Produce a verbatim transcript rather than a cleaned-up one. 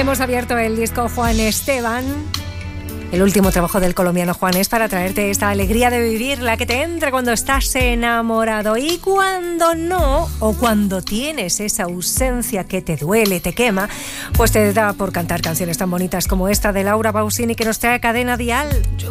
Hemos abierto el disco Juan Esteban, el último trabajo del colombiano Juan, es para traerte esta alegría de vivir, la que te entra cuando estás enamorado y cuando no, o cuando tienes esa ausencia que te duele, te quema, pues te da por cantar canciones tan bonitas como esta de Laura Pausini que nos trae Cadena Dial.